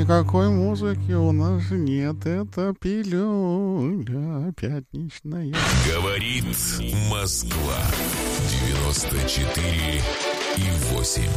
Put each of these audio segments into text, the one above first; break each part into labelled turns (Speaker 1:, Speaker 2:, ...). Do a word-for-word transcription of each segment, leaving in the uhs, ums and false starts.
Speaker 1: никакой музыки у нас нет. Это пилюля пятничная.
Speaker 2: Говорит Москва. девяносто четыре и восемь.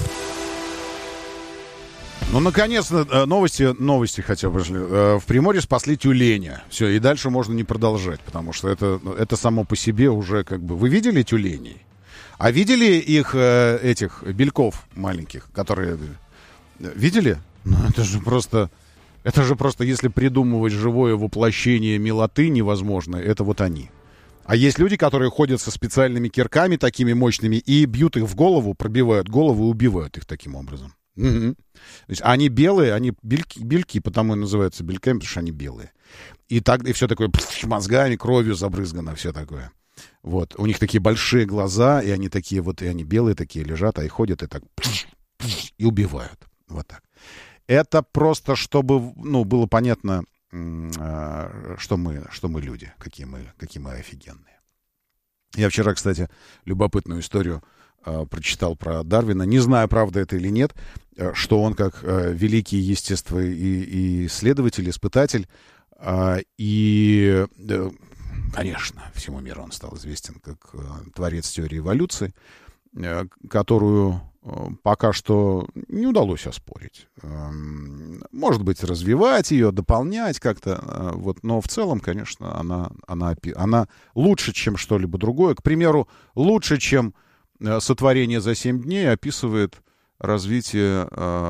Speaker 1: Ну, наконец-то новости, новости хотя бы. В Приморье спасли тюленя. Все, и дальше можно не продолжать, потому что это, это само по себе уже как бы... Вы видели тюленей? А видели их, этих бельков маленьких, которые... Видели? Ну, это же просто... Это же просто, если придумывать живое воплощение милоты невозможно, это вот они. А есть люди, которые ходят со специальными кирками такими мощными и бьют их в голову, пробивают голову и убивают их таким образом. Угу. То есть они белые, они бельки, бельки, потому и называются бельками, потому что они белые. И, так, и все такое пш, мозгами, кровью забрызгано, все такое. Вот. У них такие большие глаза, и они такие вот, и они белые такие лежат, а и ходят, и так пш, пш, и убивают. Вот так. Это просто, чтобы, ну, было понятно, что мы, что мы люди, какие мы, какие мы офигенные. Я вчера, кстати, любопытную историю э, прочитал про Дарвина. Не знаю, правда это или нет, э, что он как э, великий естествоисследователь, испытатель, э, и, э, конечно, всему миру он стал известен как э, творец теории эволюции, э, которую пока что не удалось оспорить. Может быть, развивать ее, дополнять как-то. Вот. Но в целом, конечно, она, она, она лучше, чем что-либо другое. К примеру, лучше, чем сотворение за семь дней описывает развитие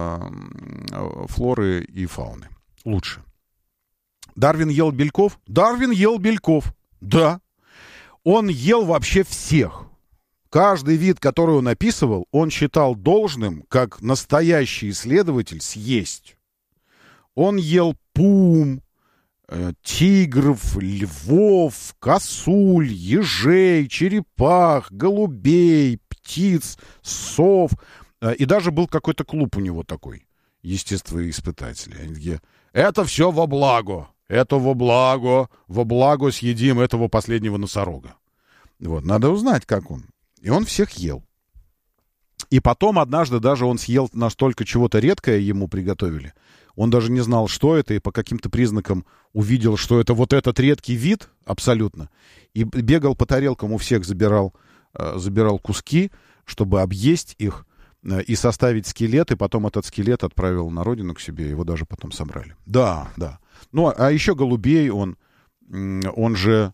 Speaker 1: флоры и фауны. Лучше. Дарвин ел бельков? Дарвин ел бельков. Да. Он ел вообще всех. Каждый вид, который он описывал, он считал должным, как настоящий исследователь, съесть. Он ел пум, э, тигров, львов, косуль, ежей, черепах, голубей, птиц, сов. Э, и даже был какой-то клуб у него такой, естествоиспытатели. Они такие, это все во благо, это во благо, во благо съедим этого последнего носорога. Вот, надо узнать, как он. И он всех ел. И потом однажды даже он съел настолько чего-то редкое ему приготовили. Он даже не знал, что это, и по каким-то признакам увидел, что это вот этот редкий вид абсолютно. И бегал по тарелкам, у всех забирал, э, забирал куски, чтобы объесть их э, и составить скелет. И потом этот скелет отправил на родину к себе, его даже потом собрали. Да, да. Ну, а еще голубей, он, он же...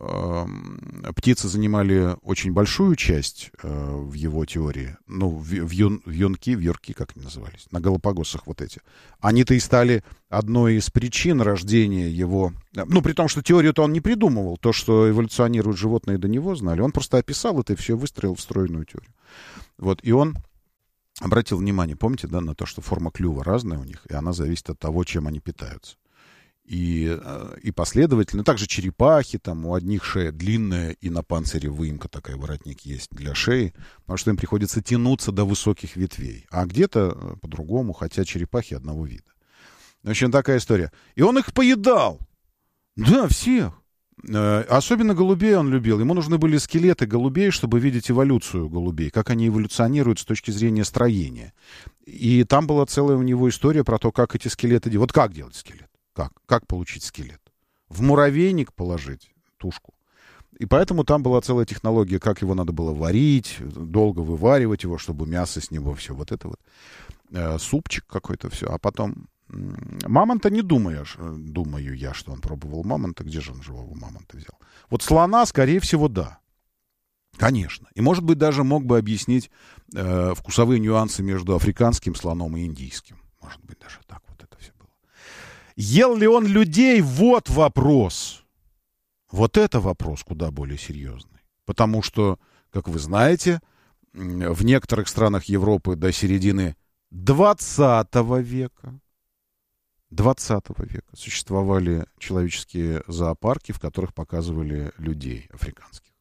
Speaker 1: Птицы занимали очень большую часть э, в его теории. Ну, в, в, юн, в юнки, в юрки, как они назывались, на Галапагосах вот эти. Они-то и стали одной из причин рождения его... Ну, при том, что теорию-то он не придумывал. То, что эволюционируют животные, до него знали. Он просто описал это и все выстроил в стройную теорию. Вот, и он обратил внимание, помните, да, на то, что форма клюва разная у них, и она зависит от того, чем они питаются. И, и последовательно. Также черепахи, там у одних шея длинная, и на панцире выемка такая, воротник есть для шеи, потому что им приходится тянуться до высоких ветвей. А где-то по-другому, хотя черепахи одного вида. В общем, такая история. И он их поедал. Да, всех. Особенно голубей он любил. Ему нужны были скелеты голубей, чтобы видеть эволюцию голубей, как они эволюционируют с точки зрения строения. И там была целая у него история про то, как эти скелеты делать. Вот как делать скелет? Как? Как получить скелет? В муравейник положить тушку. И поэтому там была целая технология, как его надо было варить, долго вываривать его, чтобы мясо с него, все вот это вот. Э, супчик какой-то, все. А потом... Мамонта не думаешь, думаю я, что он пробовал мамонта. Где же он живого мамонта взял? Вот слона, скорее всего, да. Конечно. И, может быть, даже мог бы объяснить э, вкусовые нюансы между африканским слоном и индийским. Может быть, даже так вот это все было. Ел ли он людей? Вот вопрос. Вот это вопрос куда более серьезный. Потому что, как вы знаете, в некоторых странах Европы до середины двадцатого века, двадцатого века существовали человеческие зоопарки, в которых показывали людей африканских.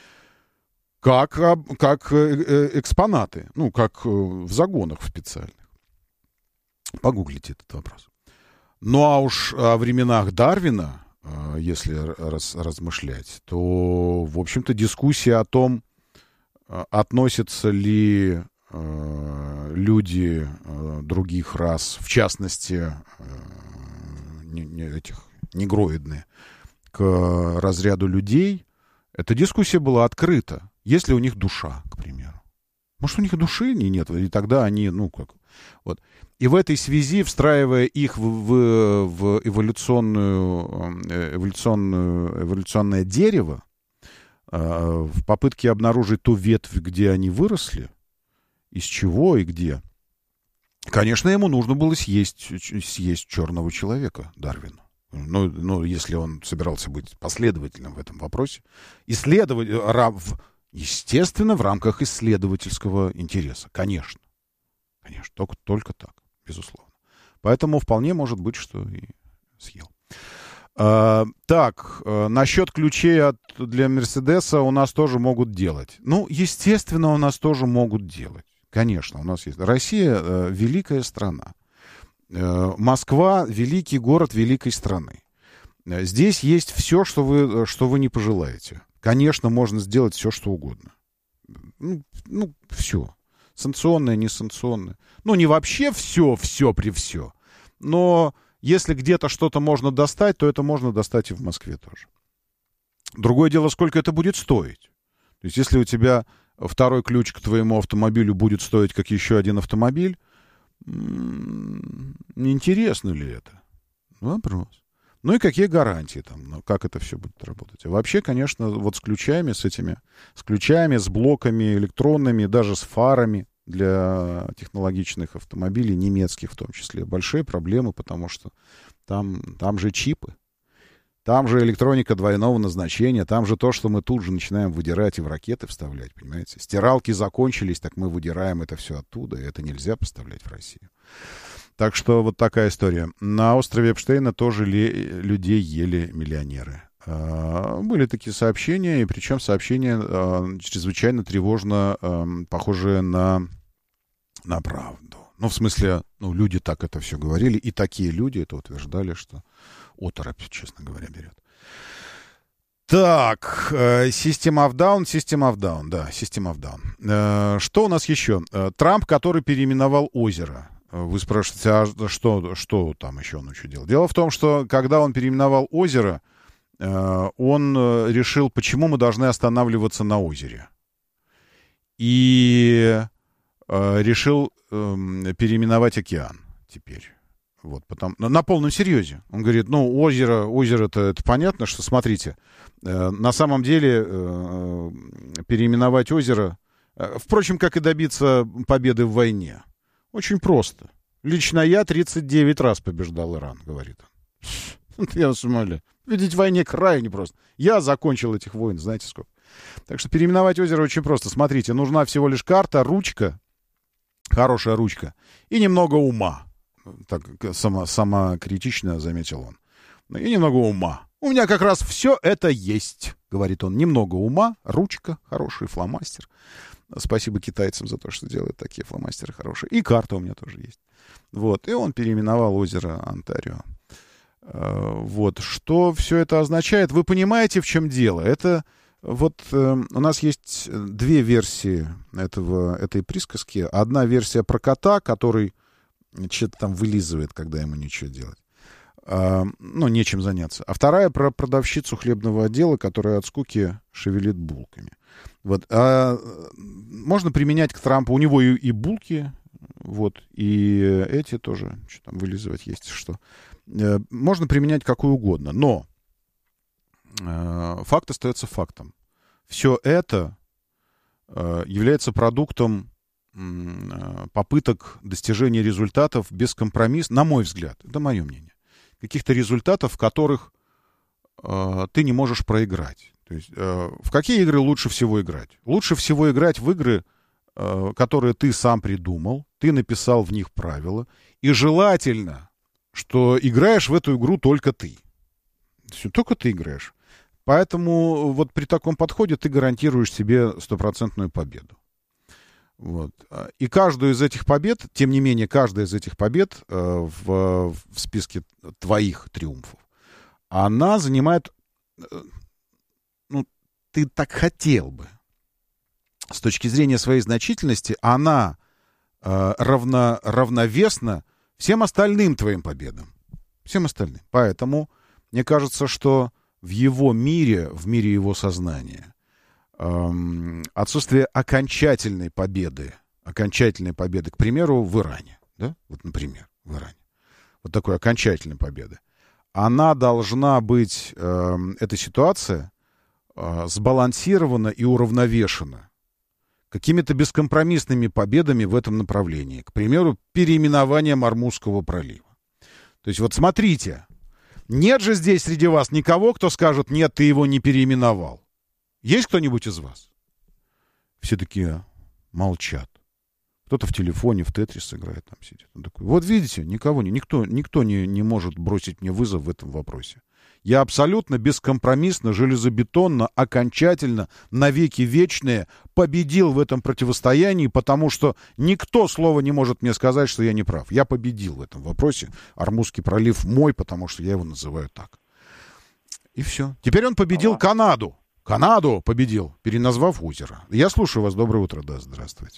Speaker 1: Как, как экспонаты, ну, как в загонах специальных. Погуглите этот вопрос. Ну, а уж о временах Дарвина, если раз, размышлять, то, в общем-то, дискуссия о том, относятся ли э, люди э, других рас, в частности, э, не, не этих негроидные, к разряду людей, эта дискуссия была открыта. Есть ли у них душа, к примеру? Может, у них души нет, и тогда они, ну, как... Вот. И в этой связи, встраивая их в, в, в эволюционную, эволюционную, эволюционное дерево, в попытке обнаружить ту ветвь, где они выросли, из чего и где, конечно, ему нужно было съесть, съесть черного человека, Дарвину. Ну, ну, если он собирался быть последовательным в этом вопросе. Исследовать, естественно, в рамках исследовательского интереса. Конечно. Конечно, только, только так, безусловно. Поэтому вполне может быть, что и съел. А, так, насчет ключей от, для Мерседеса у нас тоже могут делать. Ну, естественно, у нас тоже могут делать. Конечно, у нас есть. Россия э, великая страна. Э, Москва — великий город великой страны. Э, здесь есть все, что вы, что вы не пожелаете. Конечно, можно сделать все, что угодно. Ну, ну все. Санкционное, несанкционное. Ну, не вообще все, все при все. Но если где-то что-то можно достать, то это можно достать и в Москве тоже. Другое дело, сколько это будет стоить. То есть, если у тебя второй ключ к твоему автомобилю будет стоить, как еще один автомобиль, интересно ли это? Вопрос. Ну и какие гарантии там, как это все будет работать? А вообще, конечно, вот с ключами, с этими, с ключами, с блоками электронными, даже с фарами для технологичных автомобилей, немецких в том числе, большие проблемы, потому что там, там же чипы. Там же электроника двойного назначения, там же то, что мы тут же начинаем выдирать и в ракеты вставлять, понимаете? Стиралки закончились, так мы выдираем это все оттуда, и это нельзя поставлять в Россию. Так что вот такая история. На острове Эпштейна тоже ли, людей ели миллионеры. А, были такие сообщения, и причем сообщения а, чрезвычайно тревожно а, похожие на, на правду. Ну, в смысле, ну, люди так это все говорили, и такие люди это утверждали, что оторопь, честно говоря, берет. Так, э, System of Down, System of Down, да, System of Down. Э, что у нас еще? Э, Трамп, который переименовал озеро. Вы спрашиваете, а что, что там еще он еще делал? Дело в том, что когда он переименовал озеро, э, он решил, почему мы должны останавливаться на озере. И э, решил э, переименовать океан теперь. Вот, потом, на полном серьезе. Он говорит, ну, озеро, озеро-то, это понятно, что, смотрите, э, на самом деле э, переименовать озеро, э, впрочем, как и добиться победы в войне, очень просто. Лично я тридцать девять раз побеждал Иран, говорит он. Я вас умоляю. Видеть в войне крайне просто. Я закончил этих войн, знаете сколько. Так что переименовать озеро очень просто. Смотрите, нужна всего лишь карта, ручка, хорошая ручка, и немного ума. Так само, самокритично заметил он. И немного ума. У меня как раз все это есть, говорит он. Немного ума, ручка, хороший фломастер. Спасибо китайцам за то, что делают такие фломастеры хорошие. И карта у меня тоже есть. Вот. И он переименовал озеро Онтарио. Вот. Что все это означает? Вы понимаете, в чем дело? Это вот э, у нас есть две версии этого, этой присказки. Одна версия про кота, который что-то там вылизывает, когда ему нечего делать. А, ну, нечем заняться. А вторая про продавщицу хлебного отдела, которая от скуки шевелит булками. Вот. А, можно применять к Трампу. У него и, и булки, вот, и эти тоже, что там вылизывать есть, что. Можно применять какую угодно. Но э, факт остается фактом. Все это э, является продуктом попыток достижения результатов без компромисса, на мой взгляд, это мое мнение, каких-то результатов, в которых э, ты не можешь проиграть. То есть, э, в какие игры лучше всего играть? Лучше всего играть в игры, э, которые ты сам придумал, ты написал в них правила, и желательно, что играешь в эту игру только ты. Все, только ты играешь. Поэтому вот при таком подходе ты гарантируешь себе стопроцентную победу. Вот. И каждую из этих побед, тем не менее, каждая из этих побед э, в, в списке твоих триумфов, она занимает, э, ну, ты так хотел бы. С точки зрения своей значительности, она э, равно, равновесна всем остальным твоим победам. Всем остальным. Поэтому мне кажется, что в его мире, в мире его сознания, эм, отсутствие окончательной победы, окончательной победы, к примеру, в Иране, да, вот, например, в Иране, вот такой окончательной победы, она должна быть, э, эта ситуация, э, сбалансирована и уравновешена какими-то бескомпромиссными победами в этом направлении. К примеру, переименованием Ормузского пролива. То есть вот смотрите, нет же здесь среди вас никого, кто скажет, нет, ты его не переименовал. Есть кто-нибудь из вас? Все такие молчат. Кто-то в телефоне, в Тетрис играет, там сидит. Он такой, вот видите, никого не, никто, никто не, не может бросить мне вызов в этом вопросе. Я абсолютно бескомпромиссно, железобетонно, окончательно, навеки вечные победил в этом противостоянии, потому что никто слова не может мне сказать, что я не прав. Я победил в этом вопросе. Ормузский пролив мой, потому что я его называю так. И все. Теперь он победил Канаду. Канаду победил, переназвав озеро. Я слушаю вас. Доброе утро. Да, здравствуйте.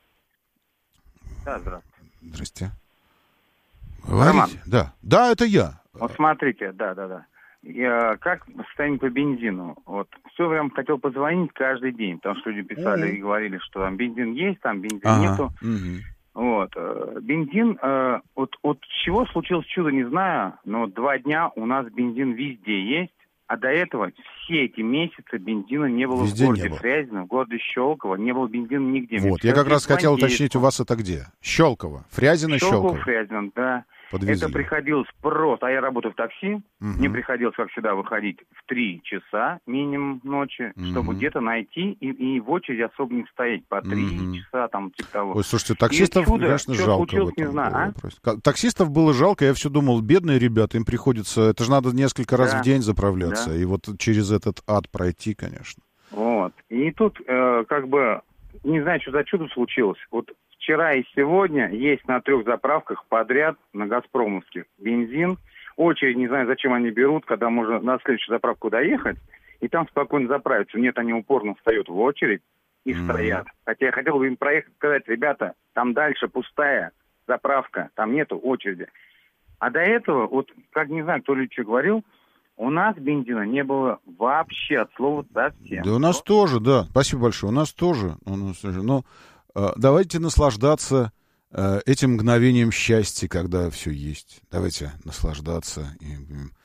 Speaker 3: Да, здравствуйте.
Speaker 1: Здрасте. Говорите?
Speaker 3: Роман.
Speaker 1: Да. Да, это я.
Speaker 3: Вот смотрите, да, да, да. Я, как состояние по бензину? Вот все время хотел позвонить каждый день, потому что люди писали mm-hmm. и говорили, что там бензин есть, там бензин ага. нету. Mm-hmm. Вот. Бензин, вот от чего случилось чудо, не знаю, но два дня у нас бензин везде есть, а до этого все эти месяцы бензина не было везде в городе Фрязино, в городе Щелково, не было бензина нигде.
Speaker 1: Вот, я как раз хотел уточнить, у вас это где? Щелково, Фрязино, Щелково.
Speaker 3: Щелково, Фрязино, да.
Speaker 1: Подвезли.
Speaker 3: Это приходилось просто, а я работаю в такси, угу. мне приходилось, как всегда, выходить в три часа минимум ночи, угу. чтобы где-то найти и, и в очереди особо не стоять по три угу. часа, там, типа того.
Speaker 1: Ой, слушайте, таксистов, чудо, конечно, жалко в этом
Speaker 3: не знаю,
Speaker 1: а? Таксистов было жалко, я все думал, бедные ребята, им приходится, это же надо несколько раз да. в день заправляться, да. и вот через этот ад пройти, конечно.
Speaker 3: Вот, и тут, э, как бы, не знаю, что за чудо случилось, вот вчера и сегодня есть на трех заправках подряд, на Газпромовских, бензин. Очередь, не знаю, зачем они берут, когда можно на следующую заправку доехать, и там спокойно заправиться. Нет, они упорно встают в очередь и mm-hmm. стоят. Хотя я хотел бы им проехать, сказать, ребята, там дальше пустая заправка, там нету очереди. А до этого, вот, как не знаю, кто ли что говорил, у нас бензина не было вообще от слова совсем.
Speaker 1: Да у нас тоже, да. Спасибо большое. У нас тоже. У нас тоже. Но давайте наслаждаться э, этим мгновением счастья, когда все есть. Давайте наслаждаться, и,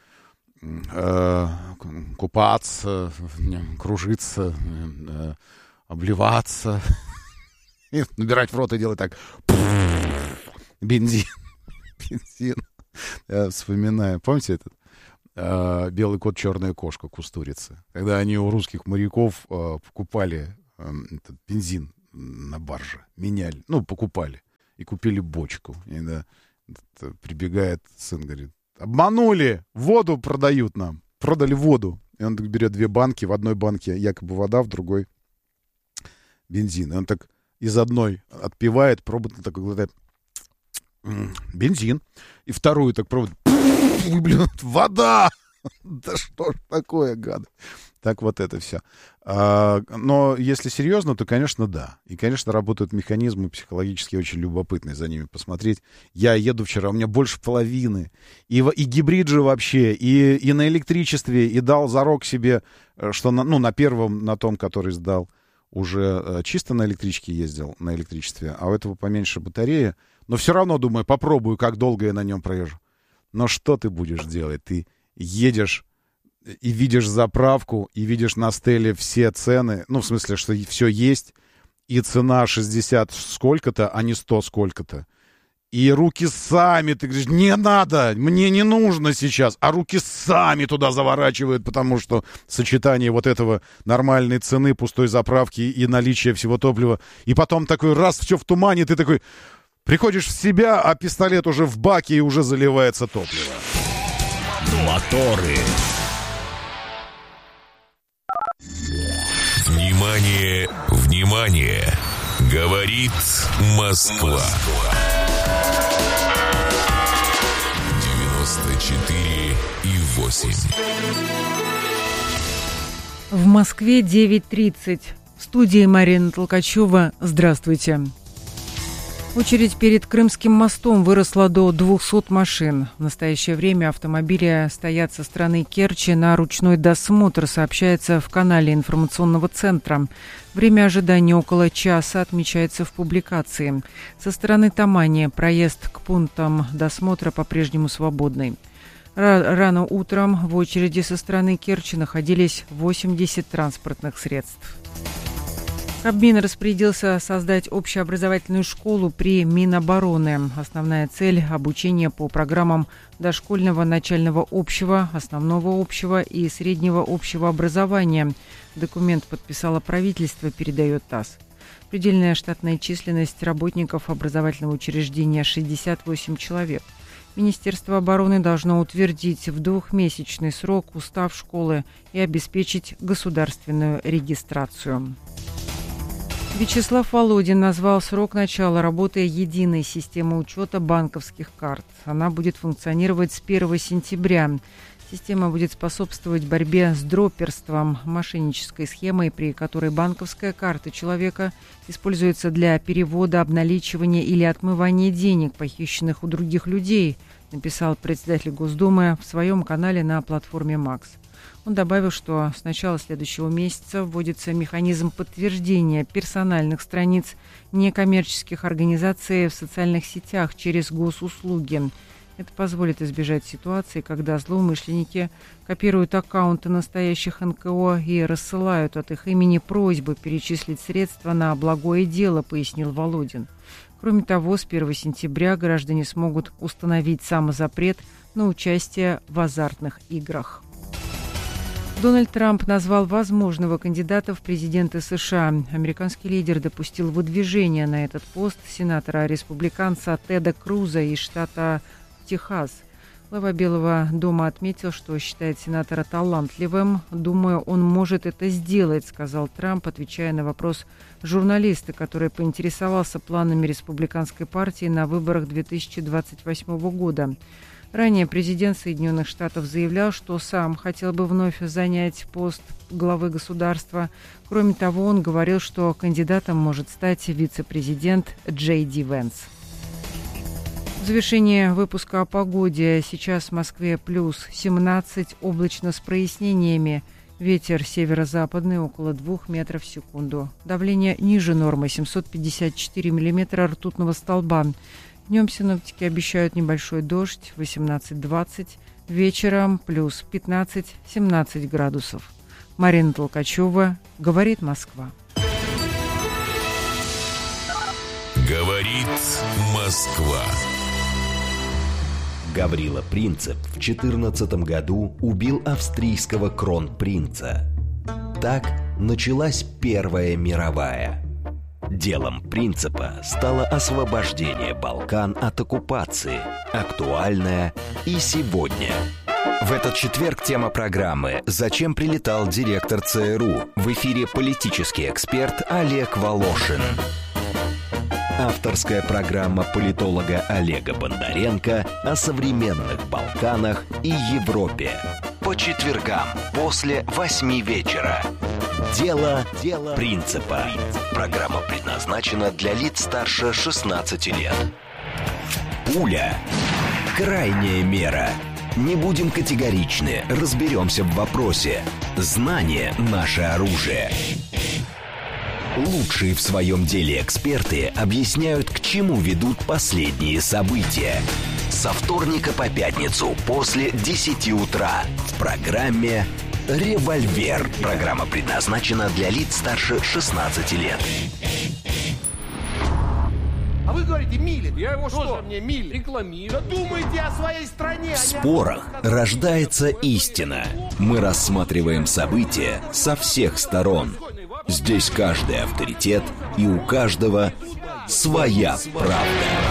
Speaker 1: э, купаться, кружиться, э, обливаться, и набирать в рот и делать так. Бензин. Бензин. Я вспоминаю. Помните этот? Э, белый кот, черная кошка, Кустурица. Когда они у русских моряков э, покупали э, этот бензин на барже, меняли, ну, покупали, и купили бочку. И, да, прибегает сын, говорит, обманули, воду продают нам, продали воду. И он так берет две банки, в одной банке якобы вода, в другой бензин. И он так из одной отпивает, пробует, такой глотает, бензин, и вторую так пробует, блин, вода! Да что ж такое, гады? Так вот это все. А, но если серьезно, то, конечно, да. И, конечно, работают механизмы психологически очень любопытные, за ними посмотреть. Я еду вчера, у меня больше половины. И, и гибрид же вообще, и, и на электричестве, и дал зарок себе, что на, ну, на первом, на том, который сдал, уже чисто на электричке ездил, на электричестве, а у этого поменьше батарея. Но все равно, думаю, попробую, как долго я на нем проезжу. Но что ты будешь делать? Ты едешь и видишь заправку, и видишь на стеле все цены, ну, в смысле, что все есть, и цена шестьдесят сколько-то, а не сто сколько-то. И руки сами, ты говоришь, не надо, мне не нужно сейчас, а руки сами туда заворачивают, потому что сочетание вот этого нормальной цены, пустой заправки и наличия всего топлива, и потом такой раз все в тумане, ты такой приходишь в себя, а пистолет уже в баке и уже заливается топливо.
Speaker 2: Моторы. Внимание, внимание! Говорит Москва. девяносто четыре и восемь.
Speaker 4: В Москве девять тридцать. В студии Марина Толкачева. Здравствуйте. Очередь перед Крымским мостом выросла до двухсот машин. В настоящее время автомобили стоят со стороны Керчи на ручной досмотр, сообщается в канале информационного центра. Время ожидания около часа, отмечается в публикации. Со стороны Тамани проезд к пунктам досмотра по-прежнему свободный. Рано утром в очереди со стороны Керчи находились восемьдесят транспортных средств. Кабмин распорядился создать общеобразовательную школу при Минобороны. Основная цель – обучение по программам дошкольного, начального общего, основного общего и среднего общего образования. Документ подписало правительство, передает ТАСС. Предельная штатная численность работников образовательного учреждения – шестьдесят восемь человек. Министерство обороны должно утвердить в двухмесячный срок устав школы и обеспечить государственную регистрацию. Вячеслав Володин назвал срок начала работы единой системы учета банковских карт. Она будет функционировать с первого сентября. Система будет способствовать борьбе с дроперством, мошеннической схемой, при которой банковская карта человека используется для перевода, обналичивания или отмывания денег, похищенных у других людей, написал председатель Госдумы в своем канале на платформе «Макс». Он добавил, что с начала следующего месяца вводится механизм подтверждения персональных страниц некоммерческих организаций в социальных сетях через госуслуги. Это позволит избежать ситуации, когда злоумышленники копируют аккаунты настоящих эн ка о и рассылают от их имени просьбы перечислить средства на благое дело, пояснил Володин. Кроме того, с первого сентября граждане смогут установить самозапрет на участие в азартных играх. Дональд Трамп назвал возможного кандидата в президенты США. Американский лидер допустил выдвижение на этот пост сенатора-республиканца Теда Круза из штата Техас. Глава Белого дома отметил, что считает сенатора талантливым. «Думаю, он может это сделать», — сказал Трамп, отвечая на вопрос журналиста, который поинтересовался планами республиканской партии на выборах две тысячи двадцать восьмого года. Ранее президент Соединенных Штатов заявлял, что сам хотел бы вновь занять пост главы государства. Кроме того, он говорил, что кандидатом может стать вице-президент Джей Ди Венс. В завершение выпуска о погоде. Сейчас в Москве плюс семнадцать, облачно с прояснениями. Ветер северо-западный около двух метров в секунду. Давление ниже нормы семьсот пятьдесят четыре миллиметра ртутного столба. Днем синоптики обещают небольшой дождь, восемнадцать-двадцать. Вечером плюс пятнадцать-семнадцать градусов. Марина Толкачева, «Говорит Москва».
Speaker 2: Говорит Москва.
Speaker 5: Гаврила Принцип в четырнадцатом году убил австрийского кронпринца. Так началась Первая мировая. Делом Принципа стало освобождение Балкан от оккупации, актуальное и сегодня. В этот четверг тема программы «Зачем прилетал директор ЦРУ?» В эфире политический эксперт Олег Волошин. Авторская программа политолога Олега Бондаренко о современных Балканах и Европе. По четвергам после восьми вечера. Дело, Дело Принципа. Программа предназначена для лиц старше шестнадцати лет. Пуля. Крайняя мера. Не будем категоричны, разберемся в вопросе. Знание – наше оружие. Лучшие в своем деле эксперты объясняют, к чему ведут последние события. Со вторника по пятницу после десяти утра в программе «Револьвер». Программа предназначена для лиц старше шестнадцати лет.
Speaker 6: А вы говорите, милит. Я его что? Тоже мне милит. Рекламирую. Да думайте о своей стране.
Speaker 5: В спорах рождается истина. Мы рассматриваем события со всех сторон. Здесь каждый авторитет, и у каждого своя правда.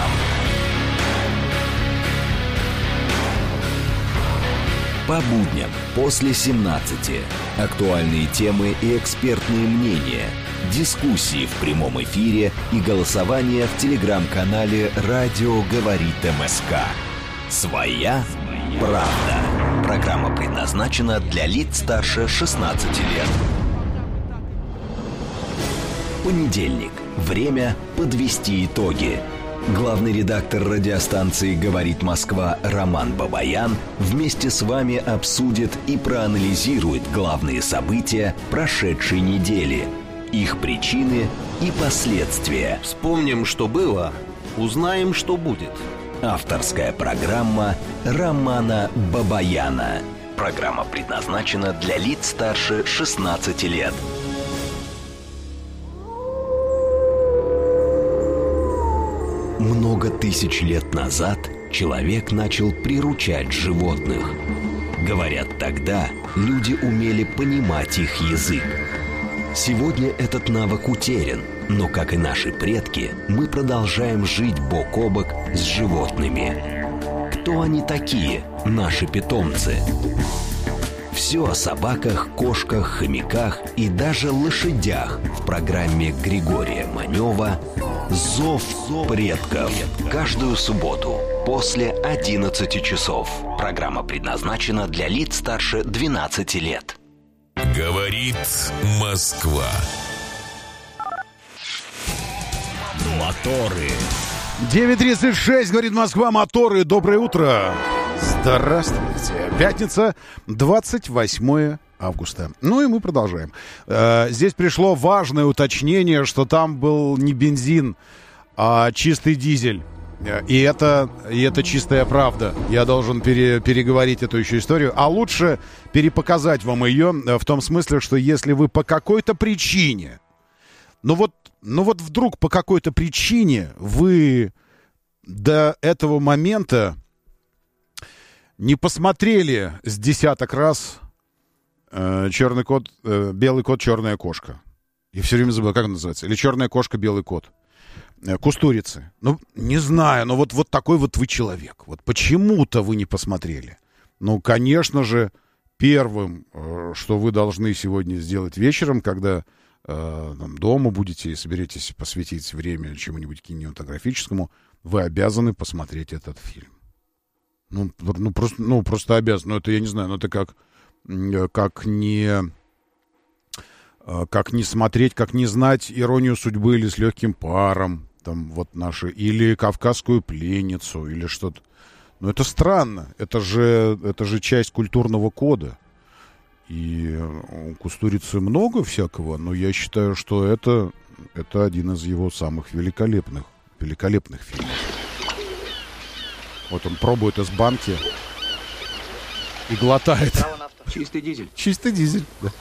Speaker 5: По будням после семнадцати. Актуальные темы и экспертные мнения. Дискуссии в прямом эфире и голосование в телеграм-канале «Радио говорит МСК». Своя правда. Программа предназначена для лиц старше шестнадцати лет. Понедельник. Время подвести итоги. Главный редактор радиостанции «Говорит Москва» Роман Бабаян вместе с вами обсудит и проанализирует главные события прошедшей недели, их причины и последствия.
Speaker 7: Вспомним, что было, узнаем, что будет.
Speaker 5: Авторская программа Романа Бабаяна. Программа предназначена для лиц старше шестнадцати лет. Много тысяч лет назад человек начал приручать животных. Говорят, тогда люди умели понимать их язык. Сегодня этот навык утерян, но, как и наши предки, мы продолжаем жить бок о бок с животными. Кто они такие, наши питомцы? Все о собаках, кошках, хомяках и даже лошадях в программе Григория Манева «Зов предков». Каждую субботу после одиннадцати часов. Программа предназначена для лиц старше двенадцати лет.
Speaker 2: Говорит Москва.
Speaker 5: Моторы.
Speaker 1: девять тридцать шесть, говорит Москва, моторы. Доброе утро. Здравствуйте. Пятница, двадцать восьмое августа. Ну и мы продолжаем. Здесь пришло важное уточнение, что там был не бензин, а чистый дизель. И это, и это чистая правда. Я должен пере, переговорить эту еще историю. А лучше перепоказать вам ее в том смысле, что если вы по какой-то причине, ну вот, ну вот вдруг по какой-то причине вы до этого момента не посмотрели с десяток раз э, черный кот, э, белый кот, черная кошка. Я все время забыл, как он называется. Или черная кошка, белый кот. Э, Кустурицы. Ну, не знаю, но вот, вот такой вот вы человек. Вот почему-то вы не посмотрели. Ну, конечно же, первым, э, что вы должны сегодня сделать вечером, когда э, там, дома будете и соберетесь посвятить время чему-нибудь кинематографическому, вы обязаны посмотреть этот фильм. Ну, ну, просто, ну, просто обязан. Ну, это, я не знаю, ну, это как, как не... Как не смотреть, как не знать «Иронию судьбы» или «С легким паром», там, вот наши, или «Кавказскую пленницу», или что-то. Ну, это странно. Это же, это же часть культурного кода. И у Кустурицы много всякого, но я считаю, что это, это один из его самых великолепных, великолепных фильмов. Вот он пробует из банки и глотает.
Speaker 7: Чистый дизель.
Speaker 1: Чистый дизель, да.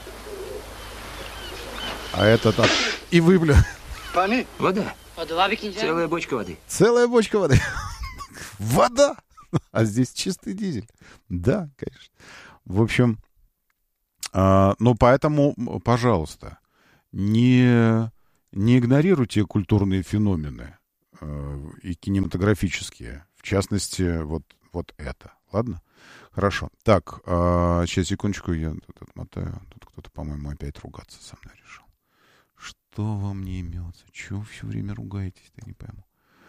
Speaker 1: А это так. И вы, бля.
Speaker 7: Вода. Целая бочка воды.
Speaker 1: Целая бочка воды. Вода. А здесь чистый дизель. Да, конечно. В общем, э, ну поэтому, пожалуйста, не, не игнорируйте культурные феномены э, и кинематографические. В частности, вот, вот это. Ладно? Хорошо. Так, э, сейчас, секундочку, я тут отмотаю. Тут кто-то, по-моему, опять ругаться со мной решил. Что вам не имется? Чего все время ругаетесь-то, не пойму.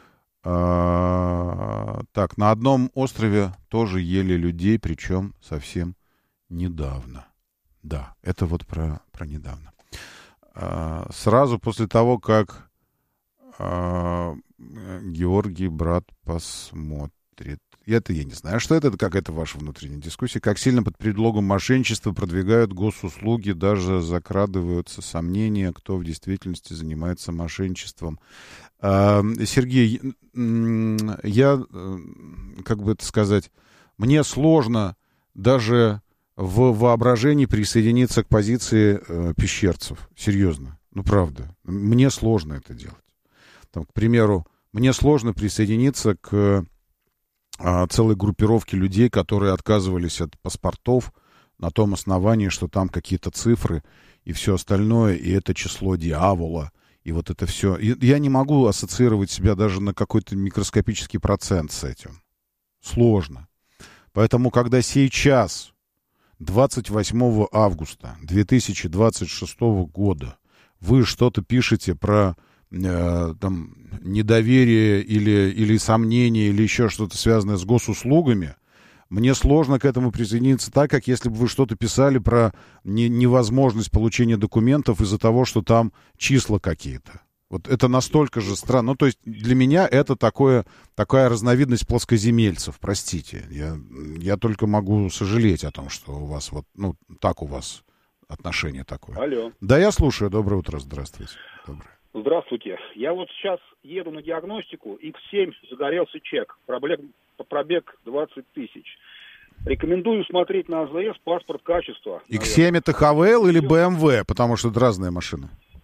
Speaker 1: А, так, на одном острове тоже ели людей, причем совсем недавно. Да, это вот про, про недавно. А, сразу после того, как а, Георгий, брат, посмотрит. Это я не знаю, что это, это какая-то ваша внутренняя дискуссия. Как сильно под предлогом мошенничества продвигают госуслуги, даже закрадываются сомнения, кто в действительности занимается мошенничеством. А, Сергей, я, как бы это сказать, мне сложно даже в воображении присоединиться к позиции э, пещерцев. Серьезно, ну правда, мне сложно это делать. Там, к примеру, мне сложно присоединиться к целой группировки людей, которые отказывались от паспортов на том основании, что там какие-то цифры и все остальное, и это число дьявола, и вот это все. И я не могу ассоциировать себя даже на какой-то микроскопический процент с этим. Сложно. Поэтому, когда сейчас, двадцать восьмого августа две тысячи двадцать шестого года, вы что-то пишете про э, там, недоверие или, или сомнение, или еще что-то связанное с госуслугами, мне сложно к этому присоединиться так, как если бы вы что-то писали про не, невозможность получения документов из-за того, что там числа какие-то. Вот это настолько же странно. Ну, то есть для меня это такое, такая разновидность плоскоземельцев, простите. Я, я только могу сожалеть о том, что у вас вот, ну, так у вас отношение такое.
Speaker 8: Алло.
Speaker 1: Да, я слушаю. Доброе утро, здравствуйте. Доброе.
Speaker 8: Здравствуйте. Я вот сейчас еду на диагностику, икс семь, загорелся чек, пробег, пробег двадцать тысяч. Рекомендую смотреть на АЗС, паспорт качества.
Speaker 1: икс семь это эйч ви эл или бэ эм вэ, потому что это разные машины.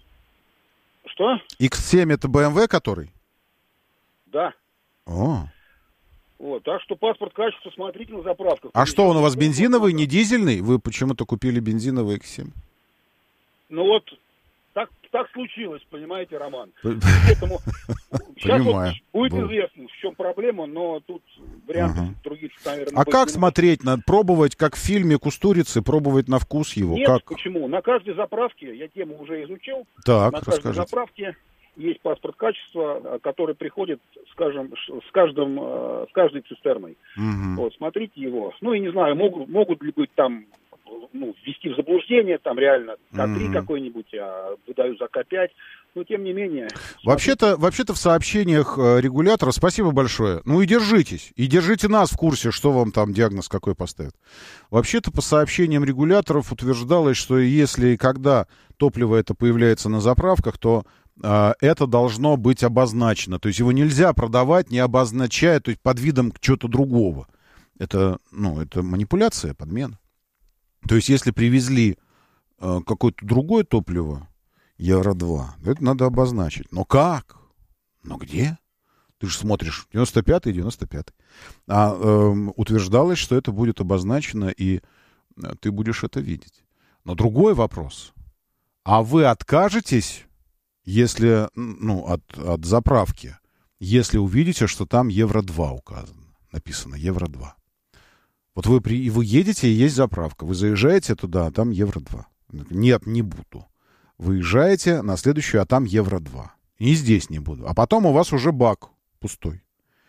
Speaker 8: Что?
Speaker 1: икс семь это бэ эм вэ который?
Speaker 8: Да.
Speaker 1: О.
Speaker 8: Вот, так что паспорт качества смотрите на заправках.
Speaker 1: А что, он у вас бензиновый, не дизельный? Вы почему-то купили бензиновый икс семь?
Speaker 8: Ну вот, так, так случилось, понимаете, Роман. Поэтому сейчас вот будет известно, в чем проблема, но тут вариантов uh-huh. других, наверное,
Speaker 1: А как смотреть? Надо пробовать, как в фильме «Кустурицы», пробовать на вкус его?
Speaker 8: Нет,
Speaker 1: как?
Speaker 8: Почему? На каждой заправке, я тему уже изучил,
Speaker 1: так,
Speaker 8: на каждой расскажите. Заправке есть паспорт качества, который приходит, скажем, с, каждым, с каждой цистерной. Uh-huh. Вот, смотрите его. Ну, и не знаю, могут, могут ли быть там, ну, ввести в заблуждение, там реально ка три mm-hmm. какой-нибудь, а выдаю за ка пять, но тем не менее...
Speaker 1: Вообще-то, вообще-то в сообщениях регулятора, спасибо большое, ну и держитесь, и держите нас в курсе, что вам там диагноз какой поставят. Вообще-то по сообщениям регуляторов утверждалось, что если и когда топливо это появляется на заправках, то э, это должно быть обозначено, то есть его нельзя продавать, не обозначая, то есть под видом чего-то другого. Это, ну, это манипуляция, подмена. То есть, если привезли э, какое-то другое топливо, евро два, это надо обозначить. Но как? Но где? Ты же смотришь, девяносто пятый, девяносто пятый. А э, утверждалось, что это будет обозначено, и э, ты будешь это видеть. Но другой вопрос. А вы откажетесь, если, ну, от, от заправки, если увидите, что там евро два указано, написано евро два? Вот вы, при, вы едете, и есть заправка. Вы заезжаете туда, а там евро два. Нет, не буду. Выезжаете на следующую, а там евро два. И здесь не буду. А потом у вас уже бак пустой.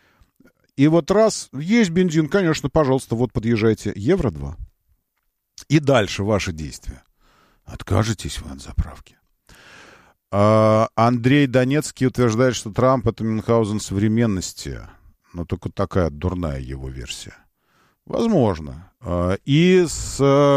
Speaker 1: И вот раз есть бензин, конечно, пожалуйста, вот подъезжайте, евро два. И дальше ваши действия. Откажетесь вы от заправки. А, Андрей Донецкий утверждает, что Трамп — это Мюнхгаузен современности. Но только такая дурная его версия. Возможно. И с,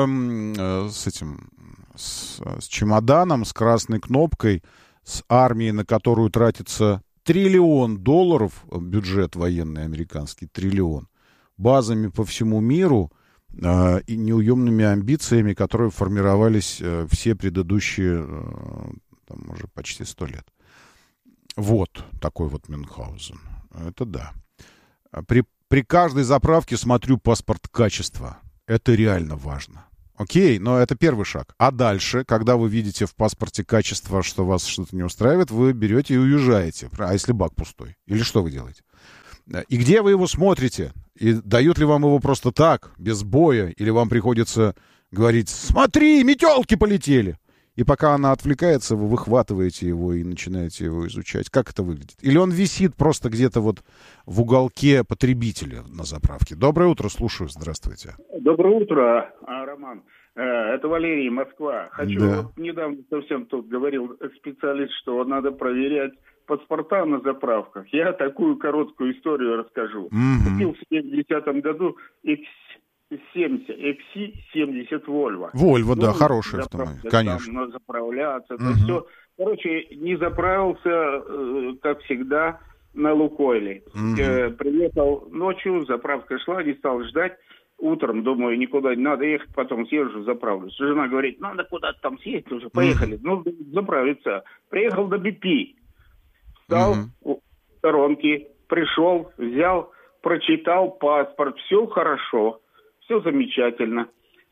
Speaker 1: с этим, с, с чемоданом, с красной кнопкой, с армией, на которую тратится триллион долларов, бюджет военный американский, триллион, базами по всему миру и неуемными амбициями, которые формировались все предыдущие, там, уже почти сто лет. Вот такой вот Мюнхгаузен. Это да. При При каждой заправке смотрю паспорт качества. Это реально важно. Окей, но это первый шаг. А дальше, когда вы видите в паспорте качества, что вас что-то не устраивает, вы берете и уезжаете. А если бак пустой? Или что вы делаете? И где вы его смотрите? И дают ли вам его просто так, без боя? Или вам приходится говорить: смотри, метелки полетели? И пока она отвлекается, вы выхватываете его и начинаете его изучать. Как это выглядит? Или он висит просто где-то вот в уголке потребителя на заправке? Доброе утро, слушаю. Здравствуйте.
Speaker 9: Доброе утро, Роман. Это Валерий, Москва. Хочу, да. Вот недавно совсем тут говорил специалист, что надо проверять паспорта на заправках. Я такую короткую историю расскажу. Mm-hmm. Купил в семидесятом году икс семьдесят, икс семьдесят Volvo.
Speaker 1: Volvo, ну, да, хороший автомобиль, конечно.
Speaker 9: Там, заправляться, это
Speaker 1: угу.
Speaker 9: все. Короче, не заправился, как всегда, на Лукойле. Угу. Э, приехал ночью, заправка шла, не стал ждать. Утром, думаю, никуда не надо ехать, потом съезжу, заправлюсь. Жена говорит: надо куда-то там съездить уже, поехали. Угу. Ну, заправиться. Приехал до би пи. Встал угу. в сторонке, пришел, взял, прочитал паспорт, все хорошо. Все замечательно.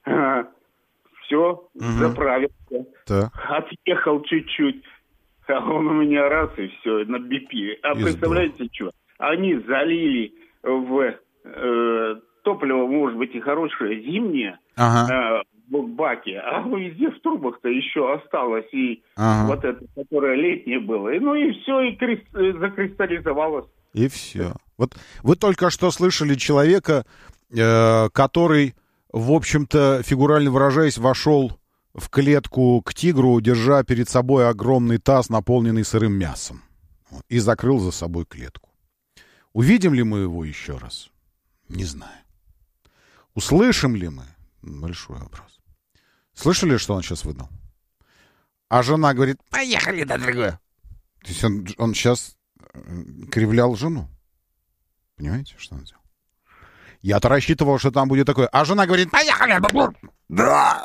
Speaker 9: Все, угу. заправился. Да. Отъехал чуть-чуть. А он у меня раз и все, на би пи. А Избыл. Представляете, что? Они залили в э, топливо, может быть, и хорошее, зимнее, ага. э, в баке. А везде в трубах-то еще осталось. И ага. вот это, которое летнее было. И, ну и все, и крест, закристаллизовалось.
Speaker 1: И все. Вот вы только что слышали человека, который, в общем-то, фигурально выражаясь, вошел в клетку к тигру, держа перед собой огромный таз, наполненный сырым мясом. Вот, и закрыл за собой клетку. Увидим ли мы его еще раз? Не знаю. Услышим ли мы? Большой вопрос. Слышали, что он сейчас выдал? А жена говорит, поехали, дорогой. То есть он, он сейчас кривлял жену. Понимаете, что он сделал? Я-то рассчитывал, что там будет такое. А жена говорит, поехали. Да.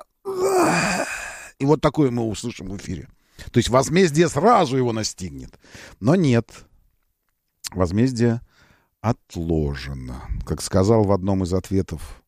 Speaker 1: И вот такое мы услышим в эфире. То есть возмездие сразу его настигнет. Но нет. Возмездие отложено. Как сказал в одном из ответов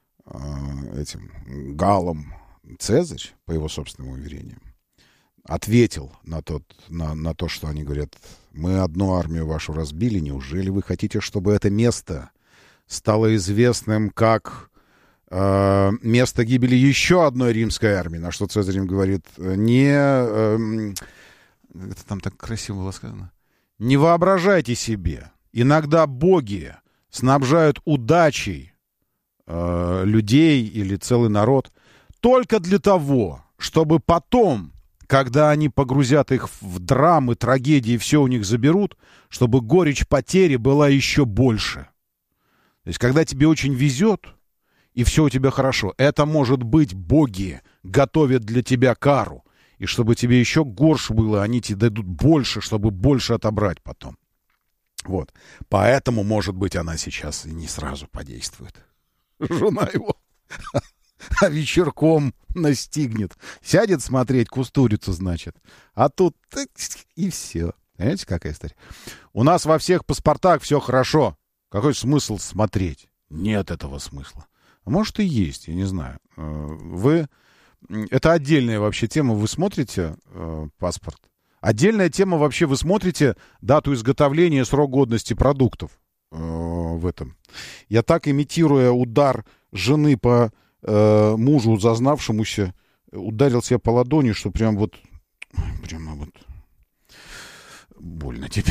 Speaker 1: э, этим галам Цезарь, по его собственным уверениям, ответил на, тот, на, на то, что они говорят, мы одну армию вашу разбили, неужели вы хотите, чтобы это место стало известным как э, место гибели еще одной римской армии? На что Цезарь им говорит, не... Э, это там так красиво было сказано. Не воображайте себе. Иногда боги снабжают удачей э, людей или целый народ только для того, чтобы потом, когда они погрузят их в драмы, трагедии, все у них заберут, чтобы горечь потери была еще больше. То есть, когда тебе очень везет, и все у тебя хорошо, это может быть боги готовят для тебя кару. И чтобы тебе еще горше было, они тебе дадут больше, чтобы больше отобрать потом. Вот. Поэтому, может быть, она сейчас и не сразу подействует. Жена его... А вечерком настигнет. Сядет смотреть кустурицу, значит. А тут и все. Понимаете, какая история? У нас во всех паспортах все хорошо. Какой смысл смотреть? Нет этого смысла. А может и есть, я не знаю. Вы... Это отдельная вообще тема. Вы смотрите э, паспорт? Отдельная тема вообще. Вы смотрите дату изготовления, срок годности продуктов э, в этом. Я так, имитируя удар жены по... мужу, зазнавшемуся, ударил себя по ладони, что прям вот прямо вот больно теперь.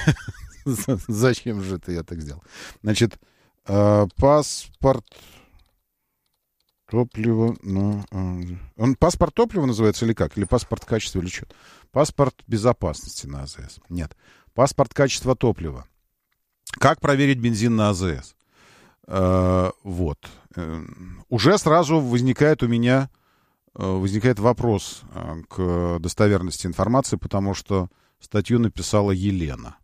Speaker 1: Зачем же это я так сделал? Значит, паспорт топлива, ну, он паспорт топлива называется или как? Или паспорт качества, или что? Паспорт безопасности на АЗС. Нет. Паспорт качества топлива. Как проверить бензин на АЗС? Uh, вот. Uh, уже сразу возникает у меня uh, возникает вопрос uh, к достоверности информации, потому что статью написала Елена.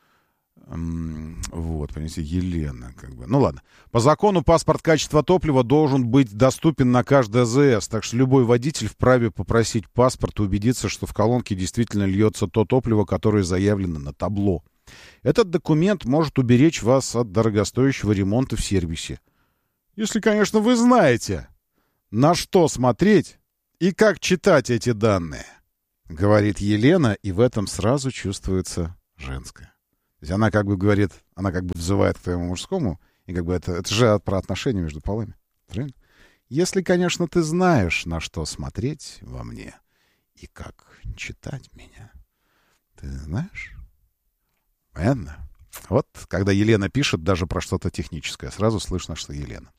Speaker 1: Um, вот, понимаете, Елена, как бы. Ну ладно. По закону паспорт качества топлива должен быть доступен на каждый АЗС, так что любой водитель вправе попросить паспорт и убедиться, что в колонке действительно льется то топливо, которое заявлено на табло. Этот документ может уберечь вас от дорогостоящего ремонта в сервисе. Если, конечно, вы знаете, на что смотреть и как читать эти данные, говорит Елена, и в этом сразу чувствуется женское. То есть она как бы говорит, она как бы взывает к твоему мужскому, и как бы это, это же про отношения между полами. Правильно? Если, конечно, ты знаешь, на что смотреть во мне и как читать меня. Ты знаешь? Понятно? Вот, когда Елена пишет даже про что-то техническое, сразу слышно, что Елена.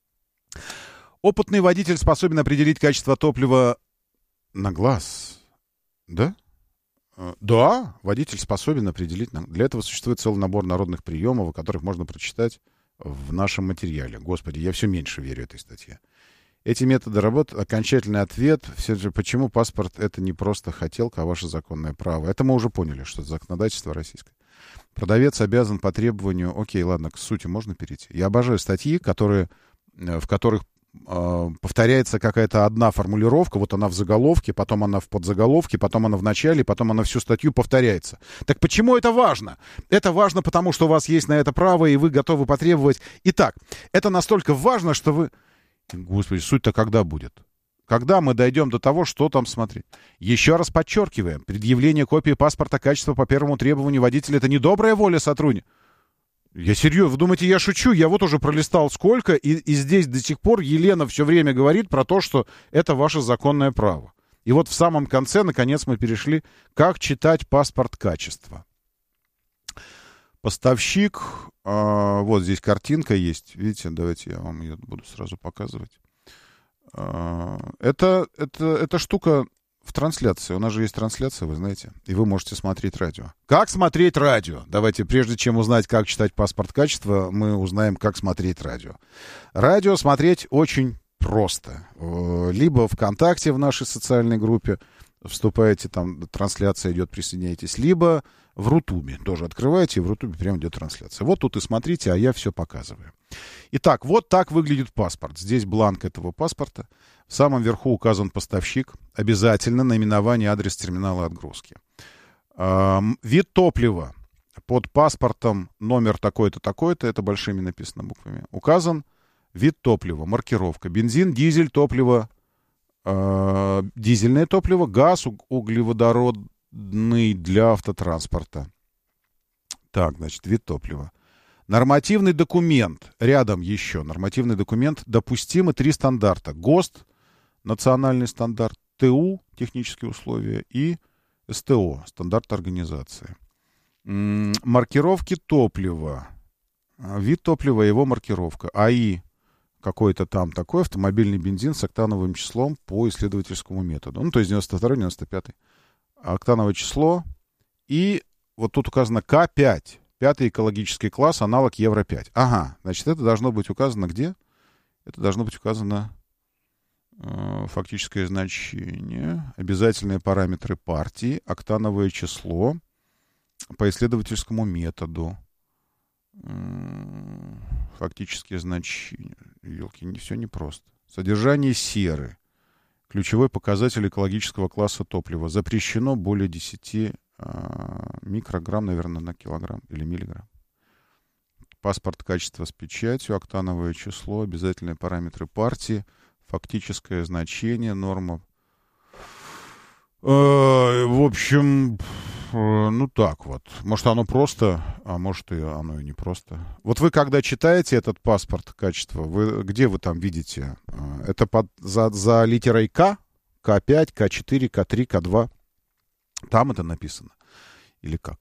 Speaker 1: Опытный водитель способен определить качество топлива на глаз. Да? Да, водитель способен определить. Для этого существует целый набор народных приемов, о которых можно прочитать в нашем материале. Господи, я все меньше верю этой статье. Эти методы работы, окончательный ответ, все же, почему паспорт — это не просто хотелка, а ваше законное право. Это мы уже поняли, что это законодательство российское. Продавец обязан по требованию... Окей, ладно, к сути можно перейти. Я обожаю статьи, которые, в которых э, повторяется какая-то одна формулировка. Вот она в заголовке, потом она в подзаголовке, потом она в начале, потом она всю статью повторяется. Так почему это важно? Это важно, потому что у вас есть на это право, и вы готовы потребовать. Итак, это настолько важно, что вы... Господи, суть-то когда будет? Когда мы дойдем до того, что там смотреть? Еще раз подчеркиваем, предъявление копии паспорта качества по первому требованию водителя — это не добрая воля сотрудника. Я серьезно, вы думаете, я шучу? Я вот уже пролистал сколько, и, и здесь до сих пор Елена все время говорит про то, что это ваше законное право. И вот в самом конце, наконец, мы перешли, как читать паспорт качества. Поставщик, э, вот здесь картинка есть, видите, давайте я вам ее буду сразу показывать. Это, это, эта штука в трансляции. У нас же есть трансляция, вы знаете. И вы можете смотреть радио. Как смотреть радио? Давайте, прежде чем узнать, как читать паспорт качества, мы узнаем, как смотреть радио. Радио смотреть очень просто. Либо ВКонтакте в нашей социальной группе вступаете, там трансляция идет, присоединяйтесь. Либо в Рутубе тоже открываете, и в Рутубе прямо идет трансляция. Вот тут и смотрите, а я все показываю. Итак, вот так выглядит паспорт. Здесь бланк этого паспорта. В самом верху указан поставщик. Обязательно наименование, адрес терминала отгрузки. Эм, вид топлива. Под паспортом номер такой-то, такой-то, это большими написано буквами. Указан вид топлива, маркировка. Бензин, дизель, топливо, э, дизельное топливо, газ, углеводородный для автотранспорта. Так, значит, вид топлива. Нормативный документ. Рядом еще нормативный документ. Допустимы три стандарта. ГОСТ, национальный стандарт, ТУ, технические условия, и СТО, стандарт организации. М-м, маркировки топлива. Вид топлива, его маркировка. АИ какой-то там такой, автомобильный бензин с октановым числом по исследовательскому методу. Ну, то есть девяносто второй, девяносто пятый. Октановое число. И вот тут указано К пять. Пятый экологический класс, аналог Евро пять. Ага, значит, это должно быть указано где? Это должно быть указано э, фактическое значение, обязательные параметры партии, октановое число по исследовательскому методу. Э, фактические значения. Елки, не, все непросто. Содержание серы. Ключевой показатель экологического класса топлива. Запрещено более десяти микрограмм, наверное, на килограмм или миллиграмм. Паспорт качества с печатью, октановое число, обязательные параметры партии, фактическое значение, норма. Э, в общем, э, ну так вот. Может, оно просто, а может, и оно и не просто. Вот вы, когда читаете этот паспорт качества, вы, где вы там видите? Это под, за, за литерой К, К пять, К четыре, К три, К два. Там это написано. Или как?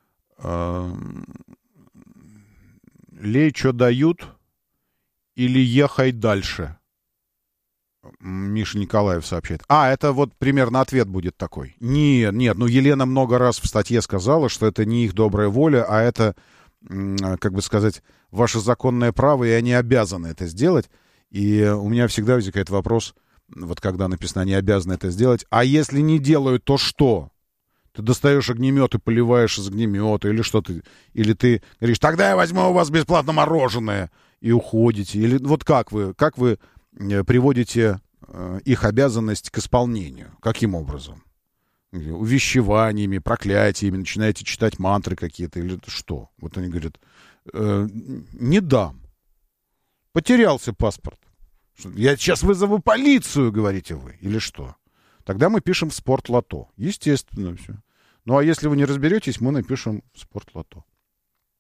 Speaker 1: Лей, что дают? Или ехай дальше? Миша Николаев сообщает. А, это вот примерно ответ будет такой. Нет, нет, ну Елена много раз в статье сказала, что это не их добрая воля, а это, как бы сказать, ваше законное право, и они обязаны это сделать. И у меня всегда возникает вопрос, вот когда написано, они обязаны это сделать, а если не делают, то что? Ты достаешь огнемет и поливаешь из огнемета, или что ты, или ты говоришь, тогда я возьму у вас бесплатно мороженое, и уходите. Или вот как вы, как вы приводите э, их обязанность к исполнению? Каким образом? Увещеваниями, проклятиями, начинаете читать мантры какие-то, или что? Вот они говорят, э, не дам. Потерялся паспорт. Я сейчас вызову полицию, говорите вы, или что? Тогда мы пишем в спортлото. Естественно, все. Ну, а если вы не разберетесь, мы напишем в спортлото.